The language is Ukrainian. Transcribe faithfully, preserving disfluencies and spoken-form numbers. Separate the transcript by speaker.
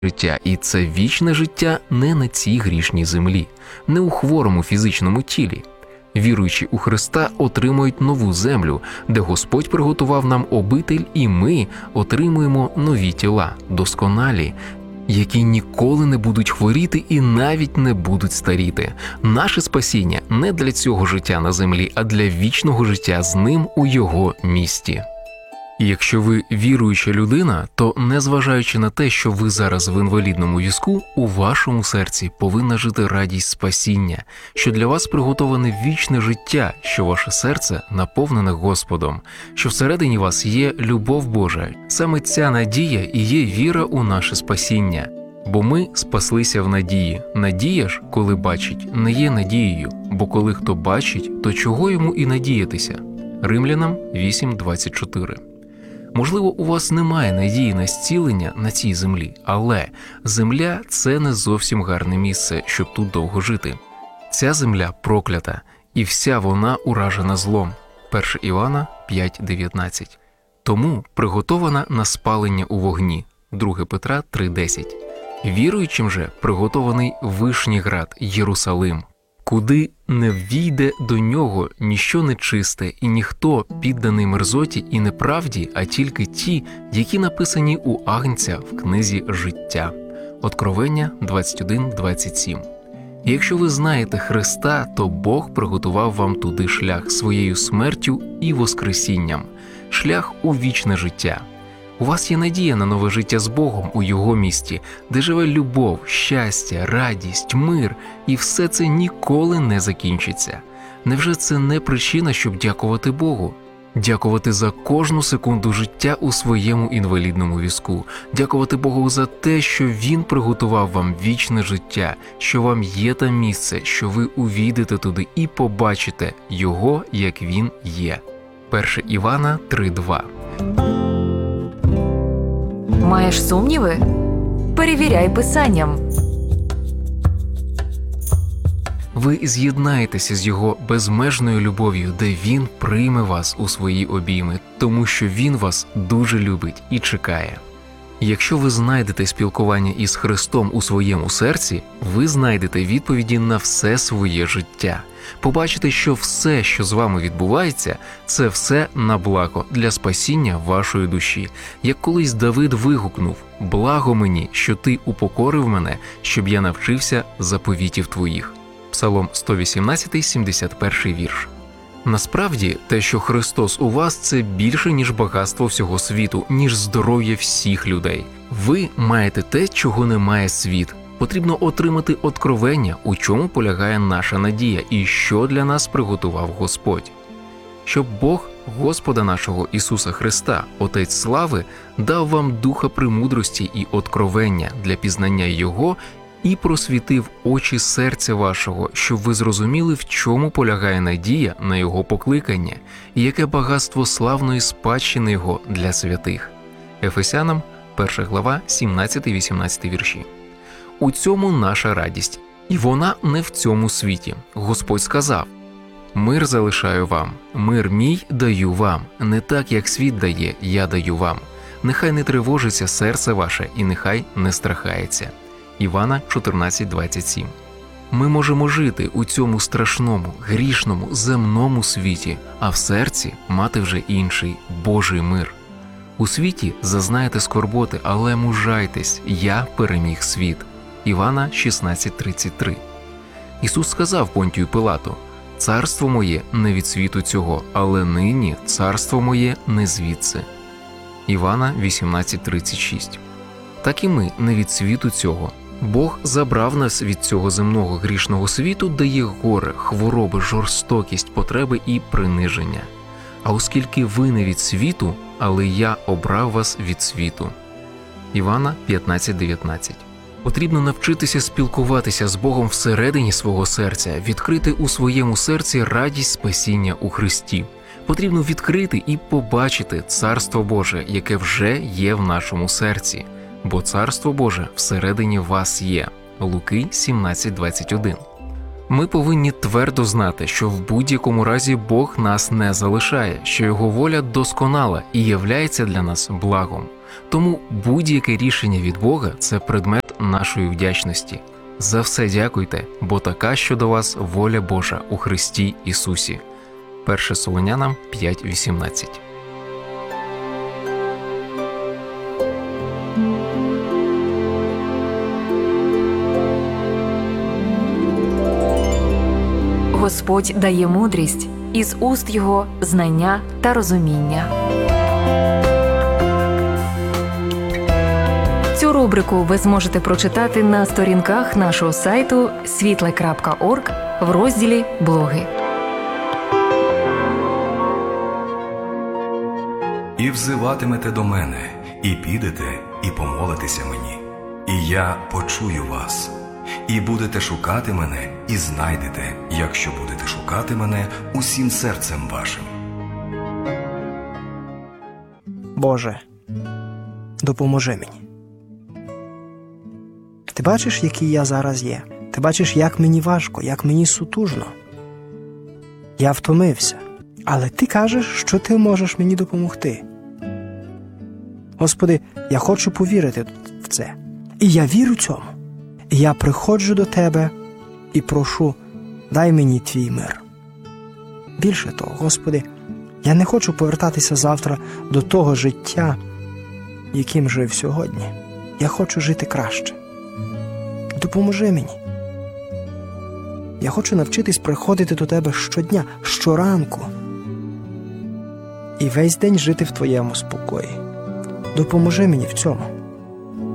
Speaker 1: життя, і це вічне життя не на цій грішній землі, не у хворому фізичному тілі. Віруючі у Христа отримують нову землю, де Господь приготував нам обитель, і ми отримуємо нові тіла, досконалі, які ніколи не будуть хворіти і навіть не будуть старіти. Наше спасіння не для цього життя на землі, а для вічного життя з Ним у Його місті. І якщо ви віруюча людина, то незважаючи на те, що ви зараз в інвалідному візку, у вашому серці повинна жити радість спасіння, що для вас приготоване вічне життя, що ваше серце наповнене Господом, що всередині вас є любов Божа. Саме ця надія і є віра у наше спасіння. Бо ми спаслися в надії. Надія ж, коли бачить, не є надією, бо коли хто бачить, то чого йому і надіятися? Римлянам вісім двадцять чотири. Можливо, у вас немає надії на зцілення на цій землі, але земля – це не зовсім гарне місце, щоб тут довго жити. Ця земля проклята, і вся вона уражена злом. перше Івана п'ять дев'ятнадцять. Тому приготована на спалення у вогні. друге Петра три десять. Віруючим же приготований Вишній град Єрусалим, куди не ввійде до нього ніщо нечисте і ніхто підданий мерзоті і неправді, а тільки ті, які написані у Агнця в книзі життя. Откровення двадцять один двадцять сім. І якщо ви знаєте Христа, то Бог приготував вам туди шлях своєю смертю і воскресінням, шлях у вічне життя. У вас є надія на нове життя з Богом у Його місті, де живе любов, щастя, радість, мир, і все це ніколи не закінчиться. Невже це не причина, щоб дякувати Богу? Дякувати за кожну секунду життя у своєму інвалідному візку. Дякувати Богу за те, що Він приготував вам вічне життя, що вам є там місце, що ви увійдете туди і побачите Його, як Він є. перше Івана три два.
Speaker 2: Маєш сумніви? Перевіряй Писанням.
Speaker 1: Ви з'єднаєтеся з Його безмежною любов'ю, де Він прийме вас у свої обійми, тому що Він вас дуже любить і чекає. Якщо ви знайдете спілкування із Христом у своєму серці, ви знайдете відповіді на все своє життя. Побачите, що все, що з вами відбувається, це все на благо для спасіння вашої душі. Як колись Давид вигукнув: «Благо мені, що ти упокорив мене, щоб я навчився заповітів твоїх». Псалом сто вісімнадцять, сімдесят перший вірш. Насправді, те, що Христос у вас, це більше, ніж багатство всього світу, ніж здоров'я всіх людей. Ви маєте те, чого не має світ. Потрібно отримати откровення, у чому полягає наша надія і що для нас приготував Господь. Щоб Бог, Господа нашого Ісуса Христа, Отець слави, дав вам духа премудрості і откровення для пізнання Його і просвітив очі серця вашого, щоб ви зрозуміли, в чому полягає надія на Його покликання і яке багатство славної спадщини Його для святих. Ефесянам, перша глава, сімнадцятий-вісімнадцятий вірші. У цьому наша радість, і вона не в цьому світі. Господь сказав: «Мир залишаю вам, мир мій даю вам, не так, як світ дає, я даю вам. Нехай не тривожиться серце ваше, і нехай не страхається». Івана чотирнадцять двадцять сім. Ми можемо жити у цьому страшному, грішному, земному світі, а в серці мати вже інший, Божий мир. У світі зазнаєте скорботи, але мужайтесь, я переміг світ. Івана шістнадцять тридцять три. Ісус сказав Понтію Пилату: «Царство моє не від світу цього, але нині царство моє не звідси». Івана вісімнадцять тридцять шість. Так і ми не від світу цього. Бог забрав нас від цього земного грішного світу, де є горе, хвороби, жорстокість, потреби і приниження. А оскільки ви не від світу, але я обрав вас від світу. Івана п'ятнадцять дев'ятнадцять. Потрібно навчитися спілкуватися з Богом всередині свого серця, відкрити у своєму серці радість спасіння у Христі. Потрібно відкрити і побачити Царство Боже, яке вже є в нашому серці. Бо Царство Боже всередині вас є. Луки сімнадцять двадцять один. Ми повинні твердо знати, що в будь-якому разі Бог нас не залишає, що Його воля досконала і являється для нас благом. Тому будь-яке рішення від Бога – це предмет нашої вдячності. За все дякуйте, бо така щодо вас воля Божа у Христі Ісусі. перше Солонянам п'ять вісімнадцять.
Speaker 2: Господь дає мудрість, із уст Його знання та розуміння. Цю рубрику ви зможете прочитати на сторінках нашого сайту світле крапка орг в розділі «Блоги».
Speaker 3: І взиватимете до мене, і підете, і помолитеся мені, і я почую вас. І будете шукати мене, і знайдете, якщо будете шукати мене усім серцем вашим.
Speaker 4: Боже, допоможи мені. Ти бачиш, який я зараз є? Ти бачиш, як мені важко, як мені сутужно. Я втомився, але Ти кажеш, що Ти можеш мені допомогти. Господи, я хочу повірити в це. І я вірю цьому. І я приходжу до Тебе і прошу, дай мені Твій мир. Більше того, Господи, я не хочу повертатися завтра до того життя, яким жив сьогодні. Я хочу жити краще. Допоможи мені. Я хочу навчитись приходити до Тебе щодня, щоранку. І весь день жити в Твоєму спокої. Допоможи мені в цьому.